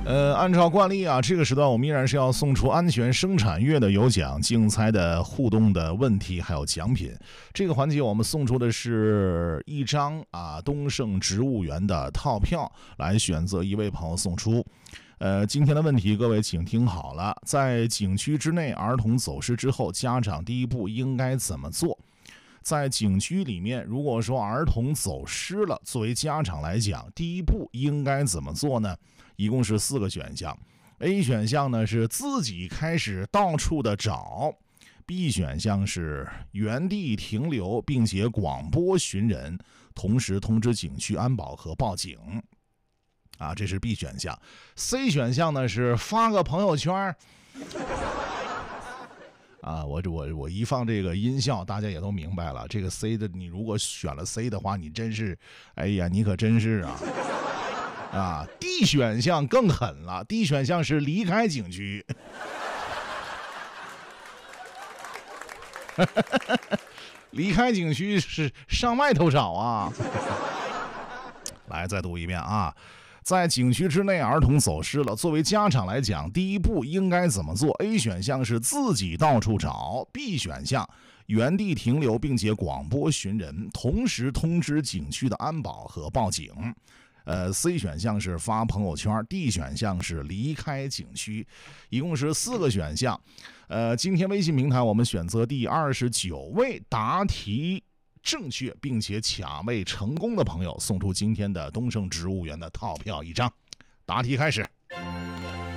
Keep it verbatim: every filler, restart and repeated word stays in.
呃，按照惯例啊，这个时段我们依然是要送出安全生产月的有奖、竞猜的互动的问题，还有奖品。这个环节我们送出的是一张啊东盛植物园的套票，来选择一位朋友送出。呃，今天的问题各位请听好了，在景区之内儿童走失之后，家长第一步应该怎么做？在景区里面，如果说儿童走失了，作为家长来讲，第一步应该怎么做呢？一共是四个选项。A 选项呢是自己开始到处的找， B 选项是原地停留并且广播寻人，同时通知景区安保和报警。啊，这是 B 选项。 C 选项呢是发个朋友圈。啊，我我我一放这个音效，大家也都明白了。这个 C 的，你如果选了 C 的话，你真是，哎呀，你可真是啊啊 ！D 选项更狠了 ，D 选项是离开景区。离开景区是上外头找啊！来，再读一遍啊！在景区之内，儿童走失了，作为家长来讲，第一步应该怎么做？ A 选项是自己到处找， B 选项原地停留并且广播寻人，同时通知景区的安保和报警。呃 C 选项是发朋友圈， D 选项是离开景区。一共是四个选项。呃，今天微信平台我们选择第二十九位答题正确并且卡位成功的朋友，送出今天的东盛植物园的套票一张。答题开始。